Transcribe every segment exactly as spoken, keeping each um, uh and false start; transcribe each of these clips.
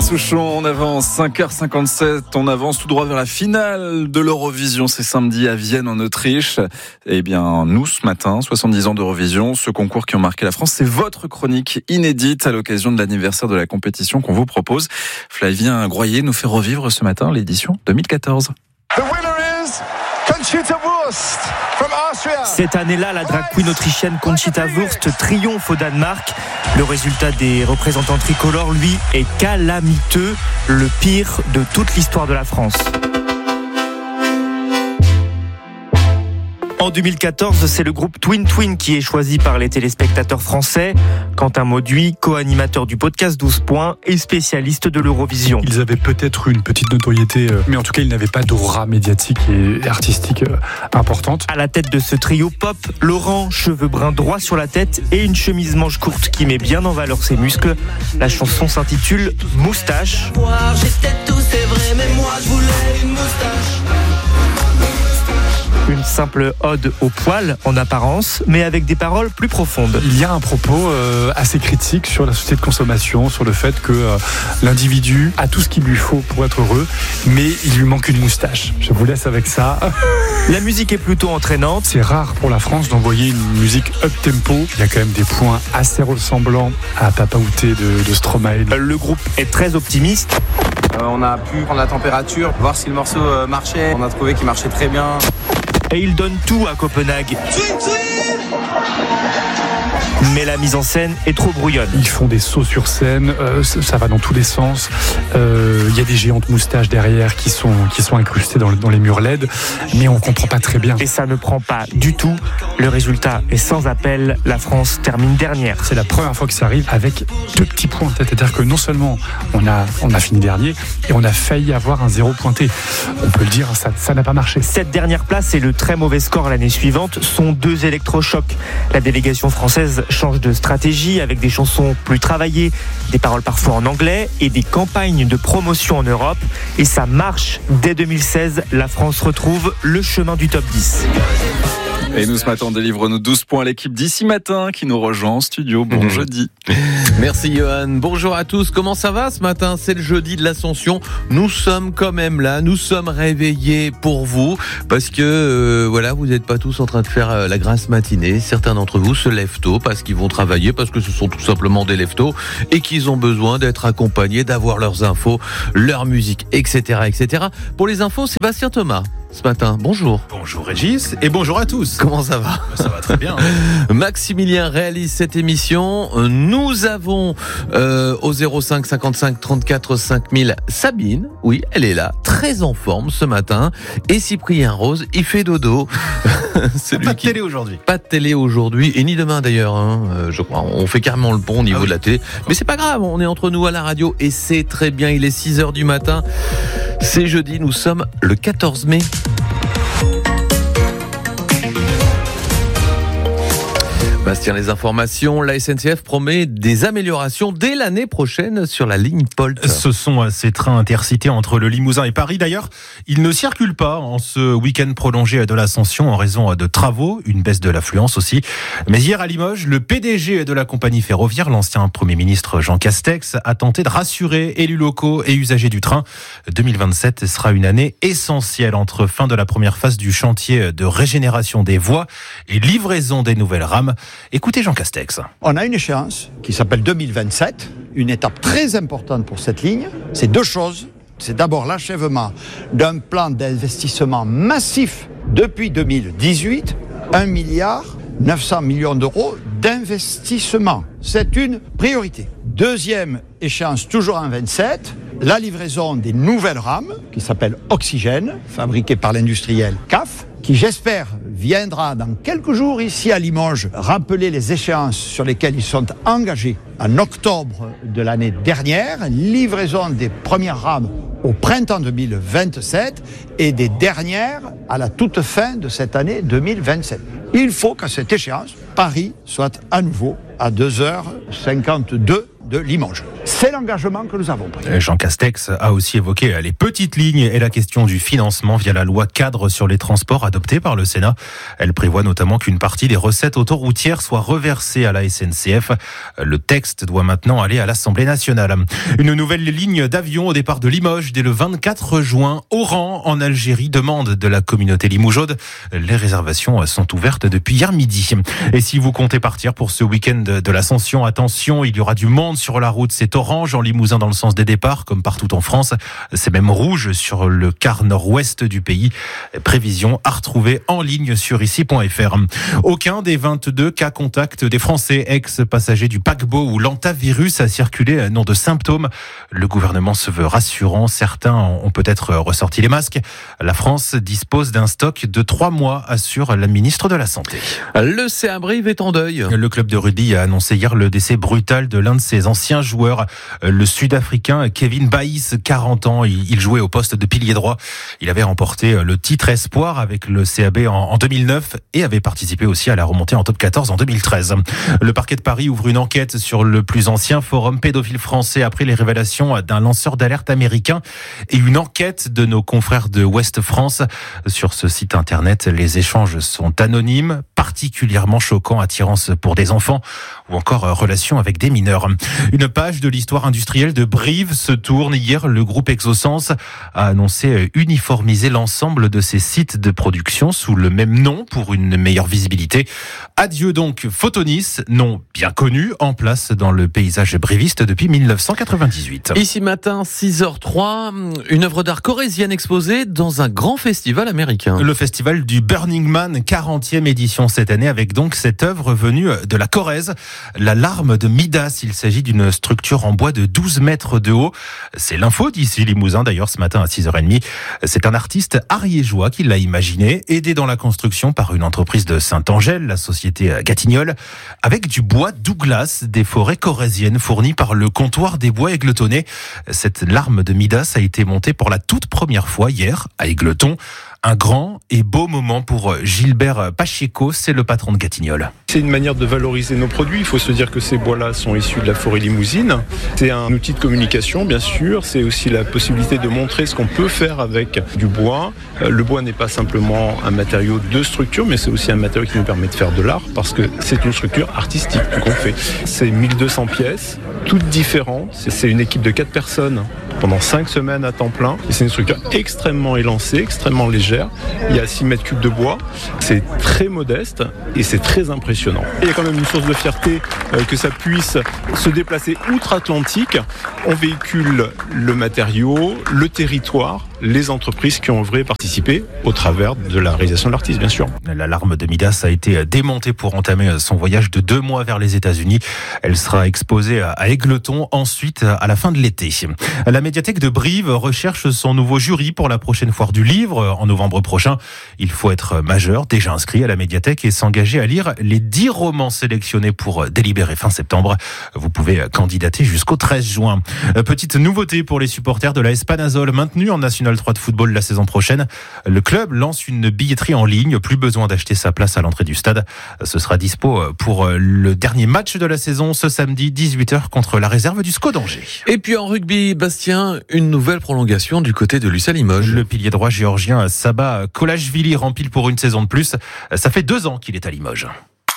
Souchon, on avance cinq heures cinquante-sept, on avance tout droit vers la finale de l'Eurovision, c'est samedi à Vienne en Autriche. Eh bien, nous, ce matin, soixante-dix ans d'Eurovision, ce concours qui ont marqué la France, c'est votre chronique inédite à l'occasion de l'anniversaire de la compétition qu'on vous propose. Flavien Groyer nous fait revivre ce matin l'édition deux mille quatorze. The winner is Conchita Wurst from Austria. Cette année-là, la drag queen autrichienne Conchita Wurst triomphe au Danemark. Le résultat des représentants tricolores, lui, est calamiteux, le pire de toute l'histoire de la France. En deux mille quatorze, c'est le groupe Twin Twin qui est choisi par les téléspectateurs français. Quentin Mauduit, co-animateur du podcast douze points et spécialiste de l'Eurovision. Ils avaient peut-être une petite notoriété, mais en tout cas, ils n'avaient pas d'aura médiatique et artistique importante. À la tête de ce trio pop, Laurent, cheveux bruns droits sur la tête et une chemise manche courte qui met bien en valeur ses muscles. La chanson s'intitule Moustache. J'étais tout, c'est vrai, mais moi je voulais une moustache. Une simple ode au poil en apparence, mais avec des paroles plus profondes. Il y a un propos euh, assez critique sur la société de consommation, sur le fait que euh, l'individu a tout ce qu'il lui faut pour être heureux, mais il lui manque une moustache. Je vous laisse avec ça. La musique est plutôt entraînante. C'est rare pour la France d'envoyer une musique up-tempo. Il y a quand même des points assez ressemblants à Papa Outé de, de Stromae. Le groupe est très optimiste. Euh, on a pu prendre la température, voir si le morceau euh, marchait. On a trouvé qu'il marchait très bien. Et il donne tout à Copenhague. Mais la mise en scène est trop brouillonne. Ils font des sauts sur scène, euh, ça, ça va dans tous les sens. Il euh, y a des géantes moustaches derrière qui sont, qui sont incrustées dans, dans les murs L E D, mais on ne comprend pas très bien. Et ça ne prend pas du tout. Le résultat est sans appel. La France termine dernière. C'est la première fois que ça arrive avec deux petits points. C'est-à-dire que non seulement on a, on a fini dernier, et on a failli avoir un zéro pointé. On peut le dire, ça, ça n'a pas marché. Cette dernière place et le très mauvais score l'année suivante sont deux électrochocs. La délégation française change de stratégie avec des chansons plus travaillées, des paroles parfois en anglais et des campagnes de promotion en Europe. Et ça marche. Dès deux mille seize, la France retrouve le chemin du top dix. Et nous, ce matin, on délivre nos douze points à l'équipe d'ici matin qui nous rejoint en studio. Bon mmh. jeudi. Merci Johan. Bonjour à tous. Comment ça va ce matin ? C'est le jeudi de l'Ascension. Nous sommes quand même là. Nous sommes réveillés pour vous parce que euh, voilà, vous n'êtes pas tous en train de faire euh, la grasse matinée. Certains d'entre vous se lèvent tôt parce qu'ils vont travailler, parce que ce sont tout simplement des lève-tôt et qu'ils ont besoin d'être accompagnés, d'avoir leurs infos, leur musique, et cetera, et cetera. Pour les infos, Sébastien Thomas. Ce matin, bonjour. Bonjour Régis et bonjour à tous. Comment ça va ? Ça va très bien. Hein. Maximilien réalise cette émission. Nous avons euh, au zéro cinq cinquante-cinq trente-quatre cinq mille Sabine. Oui, elle est là, très en forme ce matin. Et Cyprien Rose, il fait dodo. C'est pas de qui... télé aujourd'hui. Pas de télé aujourd'hui et ni demain d'ailleurs. Hein, euh, je crois. On fait carrément le pont au niveau ah oui. de la télé. Mais c'est pas grave. On est entre nous à la radio et c'est très bien. Il est six heures du matin. C'est jeudi. Nous sommes le quatorze mai. Bastien, les informations, la S N C F promet des améliorations dès l'année prochaine sur la ligne Polt. Ce sont ces trains intercités entre le Limousin et Paris. D'ailleurs, ils ne circulent pas en ce week-end prolongé de l'Ascension en raison de travaux, une baisse de l'affluence aussi. Mais hier à Limoges, le P D G de la compagnie ferroviaire, l'ancien Premier ministre Jean Castex, a tenté de rassurer élus locaux et usagers du train. deux mille vingt-sept sera une année essentielle entre fin de la première phase du chantier de régénération des voies et livraison des nouvelles rames. Écoutez Jean Castex. On a une échéance qui s'appelle deux mille vingt-sept, une étape très importante pour cette ligne. C'est deux choses. C'est d'abord l'achèvement d'un plan d'investissement massif depuis deux mille dix-huit, un milliard neuf cents millions d'euros d'investissement. C'est une priorité. Deuxième échéance, toujours en vingt-sept, la livraison des nouvelles rames qui s'appellent Oxygène, fabriquées par l'industriel C A F, qui j'espère viendra dans quelques jours ici à Limoges rappeler les échéances sur lesquelles ils sont engagés en octobre de l'année dernière, livraison des premières rames au printemps deux mille vingt-sept et des dernières à la toute fin de cette année deux mille vingt-sept. Il faut qu'à cette échéance, Paris soit à nouveau à deux heures cinquante-deux de Limoges. C'est l'engagement que nous avons pris. Jean Castex a aussi évoqué les petites lignes et la question du financement via la loi cadre sur les transports adoptée par le Sénat. Elle prévoit notamment qu'une partie des recettes autoroutières soit reversée à la S N C F. Le texte doit maintenant aller à l'Assemblée nationale. Une nouvelle ligne d'avion au départ de Limoges dès le vingt-quatre juin. Oran, en Algérie, demande de la communauté limougeaude. Les réservations sont ouvertes depuis hier midi. Et si vous comptez partir pour ce week-end de l'Ascension, attention, il y aura du monde sur la route. C'est orange en Limousin dans le sens des départs, comme partout en France. C'est même rouge sur le quart nord-ouest du pays. Prévision à retrouver en ligne sur ici point f r. Aucun des vingt-deux cas contacts des Français ex-passagers du paquebot où l'antavirus a circulé n'ont de symptômes. Le gouvernement se veut rassurant. Certains ont peut-être ressorti les masques. La France dispose d'un stock de trois mois, assure la ministre de la Santé. Le C A Brive est en deuil. Le club de rugby a annoncé hier le décès brutal de l'un de ses anciens joueurs, le Sud-Africain Kevin Baïs, quarante ans. Il jouait au poste de pilier droit. Il avait remporté le titre espoir avec le C A B en deux mille neuf et avait participé aussi à la remontée en top quatorze en deux mille treize. Le parquet de Paris ouvre une enquête sur le plus ancien forum pédophile français après les révélations d'un lanceur d'alerte américain et une enquête de nos confrères de Ouest France. Sur ce site internet, les échanges sont anonymes, particulièrement choquants, attirance pour des enfants ou encore relation avec des mineurs. Une page de l'histoire industrielle de Brive se tourne. Hier, le groupe Exosens a annoncé uniformiser l'ensemble de ses sites de production sous le même nom pour une meilleure visibilité. Adieu donc Photonis, nom bien connu, en place dans le paysage briviste depuis mille neuf cent quatre-vingt-dix-huit. Ici matin, six heures trois, une œuvre d'art corésienne exposée dans un grand festival américain. Le festival du Burning Man, quarantième édition cette année, avec donc cette œuvre venue de la Corrèze, la larme de Midas. Il s'agit d'une structure en bois de douze mètres de haut. C'est l'info d'ici Limousin d'ailleurs ce matin à six heures trente. C'est un artiste ariégeois qui l'a imaginé, aidé dans la construction par une entreprise de Saint-Angèle, la société Gatignolles, avec du bois Douglas des forêts corréziennes fournies par le comptoir des bois Égletonnais. Cette larme de Midas a été montée pour la toute première fois hier à Égleton. Un grand et beau moment pour Gilbert Pacheco, c'est le patron de Gatignolles. C'est une manière de valoriser nos produits. Il faut se dire que ces bois-là sont issus de la forêt limousine. C'est un outil de communication, bien sûr. C'est aussi la possibilité de montrer ce qu'on peut faire avec du bois. Le bois n'est pas simplement un matériau de structure, mais c'est aussi un matériau qui nous permet de faire de l'art, parce que c'est une structure artistique qu'on fait. C'est mille deux cents pièces, toutes différentes. C'est une équipe de quatre personnes pendant cinq semaines à temps plein. Et c'est une structure extrêmement élancée, extrêmement légère. Il y a six mètres cubes de bois. C'est très modeste et c'est très impressionnant. Et il y a quand même une source de fierté euh, que ça puisse se déplacer outre-Atlantique. On véhicule le matériau, le territoire, les entreprises qui ont œuvré et participé au travers de la réalisation de l'artiste, bien sûr. La larme de Midas a été démontée pour entamer son voyage de deux mois vers les États-Unis. Elle sera exposée à Égleton ensuite à la fin de l'été. La médiathèque de Brive recherche son nouveau jury pour la prochaine foire du livre en novembre prochain. Il faut être majeur, déjà inscrit à la médiathèque et s'engager à lire les dix romans sélectionnés pour délibérer fin septembre. Vous pouvez candidater jusqu'au treize juin. Petite nouveauté pour les supporters de l'A S Panazol, maintenu en National trois de football la saison prochaine. Le club lance une billetterie en ligne. Plus besoin d'acheter sa place à l'entrée du stade. Ce sera dispo pour le dernier match de la saison ce samedi dix-huit heures contre la réserve du S C O d'Angers. Et puis en rugby, Bastien, une nouvelle prolongation du côté de l'U S A Limoges. Le pilier droit géorgien Saba Kolashvili rempile pour une saison de plus. Ça fait deux ans qu'il est à Limoges.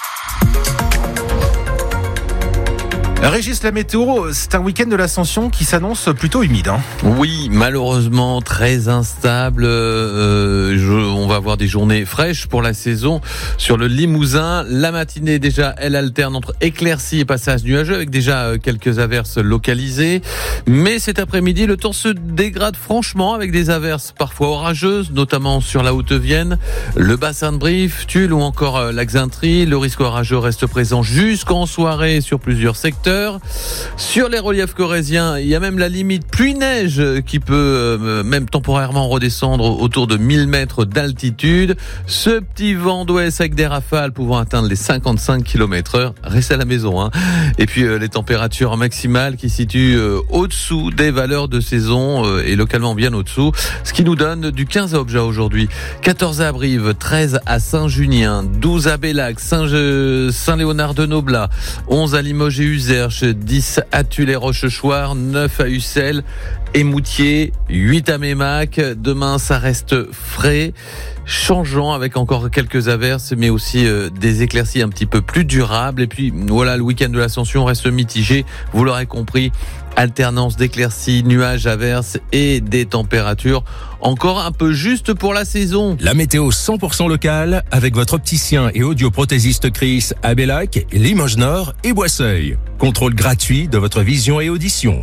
Régis, la météo, c'est un week-end de l'Ascension qui s'annonce plutôt humide. Hein. Oui, malheureusement, très instable. Euh, je, on va avoir des journées fraîches pour la saison sur le Limousin. La matinée, déjà, elle alterne entre éclaircies et passages nuageux avec déjà quelques averses localisées. Mais cet après-midi, le temps se dégrade franchement avec des averses parfois orageuses, notamment sur la Haute-Vienne, le bassin de Brive, Tulle ou encore la Xaintrie. Le risque orageux reste présent jusqu'en soirée sur plusieurs secteurs. Sur les reliefs corréziens, il y a même la limite pluie-neige qui peut euh, même temporairement redescendre autour de mille mètres d'altitude. Ce petit vent d'ouest avec des rafales pouvant atteindre les cinquante-cinq kilomètres heure. Reste à la maison, hein. Et puis euh, les températures maximales qui situent euh, au-dessous des valeurs de saison euh, et localement bien au-dessous. Ce qui nous donne du quinze à Obja aujourd'hui, quatorze à Brive, treize à Saint-Junien, douze à Bellac, Saint-Léonard de Noblat, onze à Limoges et Uzès, Perche, dix à Tulle-Rochechouart, neuf à Ussel et Moutier, huit à Mémac. Demain, ça reste frais, changeant avec encore quelques averses, mais aussi euh, des éclaircies un petit peu plus durables. Et puis voilà, le week-end de l'Ascension reste mitigé, vous l'aurez compris. Alternance d'éclaircies, nuages, averses et des températures encore un peu juste pour la saison. La météo cent pour cent locale avec votre opticien et audioprothésiste Chris à Bellac, Limoges Nord et Boisseuil. Contrôle gratuit de votre vision et audition.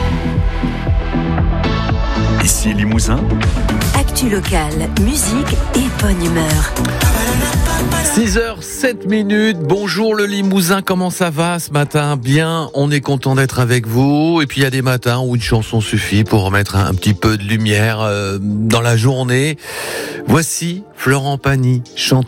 Ici Limousin. Actu locale, musique et bonne humeur. six heures sept minutes. Bonjour le Limousin, comment ça va ce matin? Bien, on est content d'être avec vous. Et puis il y a des matins où une chanson suffit pour remettre un petit peu de lumière euh, dans la journée. Voici Florent Pagny, chanteur.